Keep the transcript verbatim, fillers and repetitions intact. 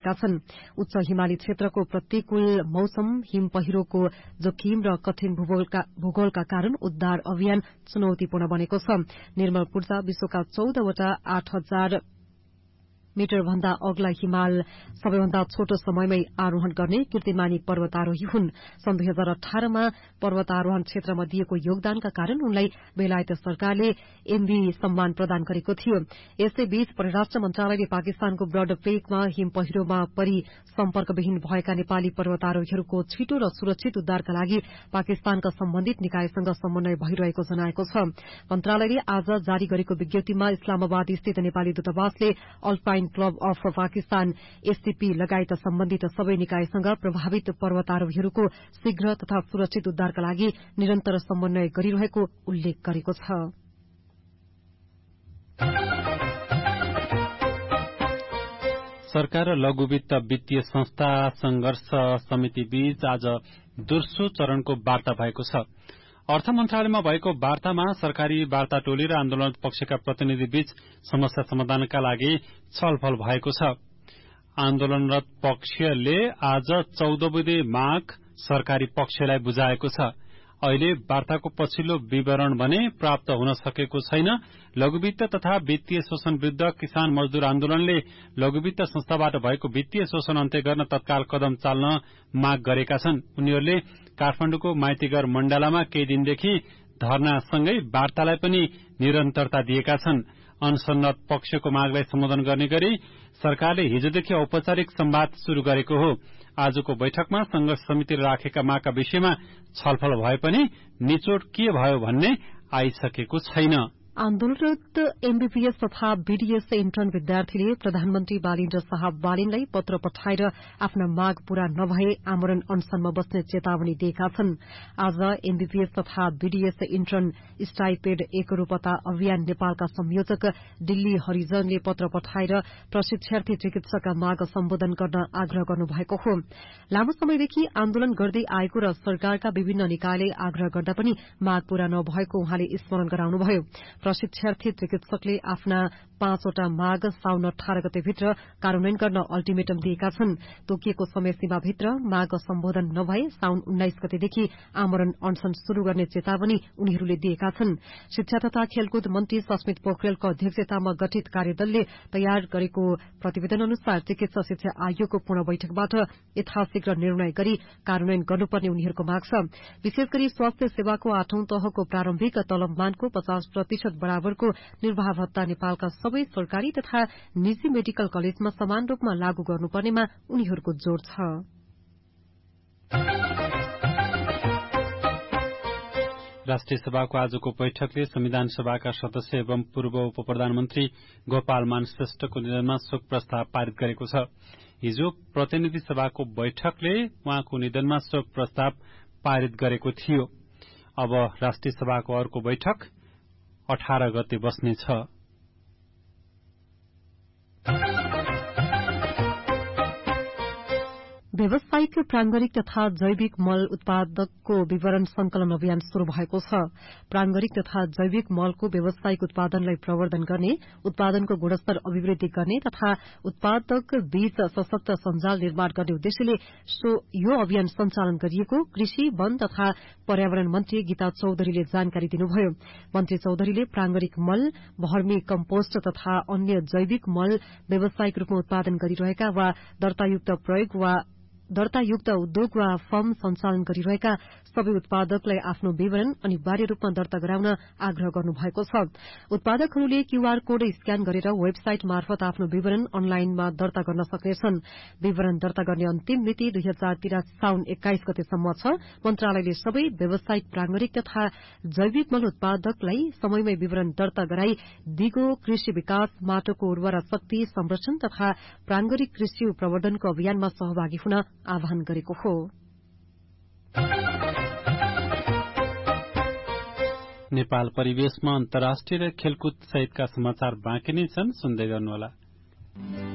गरेका छन्। उच्च हिमाली क्षेत्रको प्रतिकूल मौसम, हिम पहिरोको जोखिम र कठिन भूगोलका कारण उद्धार अभियान चुनौतीपूर्ण बनेको छ। निर्मल पूर्जा विश्वका चौधवटा आठ हजार मिटर भन्दा अग्ला हिमाल सबैभन्दा छोटो समयमै आरोहण गर्ने कीर्तिमानी पर्वतारोही हुन्। सन् दुई हजार अठारमा पर्वतारोहण क्षेत्रमा दिएको योगदानका कारण उनलाई बेलायत सरकारले एमबी सम्मान प्रदान गरेको थियो। यसैबीच परराष्ट्र मन्त्रालयले पाकिस्तानको ब्रड पेकमा हिम पहिरोमा परि सम्पर्कविहीन भएका नेपाली पर्वतारोहीहरूको छिटो र सुरक्षित उद्धारका लागि पाकिस्तानका सम्बन्धित निकायसँग समन्वय भइरहेको जनाएको छ। मन्त्रालयले आज जारी गरेको विज्ञप्तिमा इस्लामाबाद स्थित Nepali दूतावासले alpine club of Pakistan SCP लगायत सम्बन्धित सबै निकायसँग प्रभावित पर्वतारोहीहरूको शीघ्र तथा सुरक्षित उद्धारका लागि निरन्तर समन्वय गरिरहेको उल्लेख गरेको छ। सरकार र लघु वित्त वित्तीय संस्था संघर्ष समिति बीच आज दोस्रो चरणको वार्ता भएको छ। अर्थ मन्त्रालयमा भएको वार्तामा सरकारी वार्ता टोली र आन्दोलनरत पक्षका प्रतिनिधि बीच समस्या समाधानका लागि छलफल भएको छ। आन्दोलनरत पक्षले आज चौध बुँदे माग सरकारी पक्षलाई बुझाएको छ। अहिले वार्ताको पछिल्लो विवरण भने प्राप्त हुन सकेको छैन। लघुवित्त तथा वित्तीय शोषण विरूद्ध किसान मजदूर आन्दोलनले लघुवित्त संस्थाबाट भएको वित्तीय शोषण अन्त्य गर्न तत्काल कदम चाल्न माग गरेका छन्। उनीहरूले काठमाडौँको माइतीघर मण्डलामा केही दिनदेखि धरनासँगै वार्तालाई पनि निरन्तरता दिएका छन्। अनसनरत पक्षको मागलाई सम्बोधन गर्ने गरी सरकारले हिजोदेखि औपचारिक संवाद शुरू गरेको हो। आजको बैठकमा संघर्ष समितिले राखेका मागका विषयमा छलफल भए पनि निचोड के भयो भन्ने आइसकेको छैन। आन्दोलनरत एमबीबीएस तथा बीडीएस इन्टर्न विद्यार्थीले प्रधानमन्त्री बालिन्द्र शाह बालिनलाई पत्र पठाएर आफ्ना माग पूरा नभए आमरण अनसनमा बस्ने चेतावनी दिएका छन्। आज एमबीबीएस तथा बीडीएस इन्टर्न स्टाइपेड एकरूपता अभियान नेपालका संयोजक दिल्ली हरिजनले पत्र पठाएर प्रशिक्षार्थी चिकित्सकका माग सम्बोधन गर्न आग्रह गर्नुभएको हो। लामो समयदेखि आन्दोलन गर्दै आएको र सरकारका विभिन्न निकायले आग्रह गर्दा पनि माग पूरा नभएको उहाँले स्मरण गराउनुभयो। प्रशिक्षार्थी चिकित्सकले आफ्ना पाँचवटा माग साउन अठार गतेभित्र कार्यान्वयन गर्न अल्टिमेटम दिएका छन्। तोकिएको समय सीमाभित्र माग सम्बोधन नभए साउन उन्नाइस गतेदेखि आमरण अनसन शुरू गर्ने चेतावनी उनीहरूले दिएका छन्। शिक्षा तथा खेलकुद मन्त्री सस्मित पोखरेलको अध्यक्षतामा गठित कार्यदलले तयार गरेको प्रतिवेदन अनुसार चिकित्सा शिक्षा आयोगको पूर्ण बैठकबाट यथाशीघ्र निर्णय गरी कार्यान्वयन गर्नुपर्ने उनीहरूको माग छ। विशेष गरी स्वास्थ्य सेवाको आठौं तहको प्रारम्भिक तलबमानको पचास प्रतिशत बराबरको निर्वाह भत्ता नेपालका सबै सरकारी तथा निजी मेडिकल कलेजमा समान रूपमा लागू गर्नुपर्नेमा उनीहरूको जोड़ छ। राष्ट्रिय सभाको आजको बैठकले संविधान सभाका सदस्य एवं पूर्व उप प्रधानमन्त्री गोपाल मान श्रेष्ठको निधनमा शोक प्रस्ताव पारित गरेको छ। हिजो प्रतिनिधि सभाको बैठकले उहाँको निधनमा शोक प्रस्ताव पारित गरेको थियो। अब राष्ट्रिय सभाको अर्को बैठक अठार गते बस्नेछ। व्यावसायिक प्रांगरिक तथा जैविक मल उत्पादकको विवरण संकलन अभियान शुरू भएको छ। प्रांगरिक तथा जैविक मलको व्यावसायिक उत्पादनलाई प्रवर्धन गर्ने, उत्पादनको गुणस्तर अभिवृद्धि गर्ने तथा उत्पादक बीच सशक्त सञ्जाल निर्माण गर्ने उद्देश्यले यो अभियान सञ्चालन गरिएको कृषि, वन तथा पर्यावरण मन्त्री गीता चौधरीले जानकारी दिनुभयो। मन्त्री चौधरीले प्रांगरिक मल, भर्मी कम्पोस्ट तथा अन्य जैविक मल व्यावसायिक रूपमा उत्पादन गरिरहेका वा दर्तायुक्त प्रयोग वा दर्तायुक्त उद्योग वा फर्म सञ्चालन गरिरहेका सबै उत्पादकलाई आफ्नो विवरण अनिवार्य रूपमा दर्ता गराउन आग्रह गर्नुभएको छ। उत्पादकहरूले क्यूआर कोड स्क्यान गरेर वेबसाइट मार्फत आफ्नो विवरण अनलाइनमा दर्ता गर्न सक्नेछन्। विवरण दर्ता गर्ने अन्तिम मिति दुई हजार तिरासी साउन एक्काइस गतेसम्म छ। मन्त्रालयले सबै व्यावसायिक प्रांगरिक तथा जैविक मल उत्पादकलाई समयमै विवरण दर्ता गराई दिगो कृषि विकास, माटोको उर्वरा शक्ति संरक्षण तथा प्रांगरिक कृषि प्रवर्धनको अभियानमा सहभागी हुन आह्वान गरेको हो। नेपाल परिवेशमा अन्तर्राष्ट्रिय र खेलकुद सहितका समाचार बाँकी नै छन्, सुन्दै गर्नुहोला।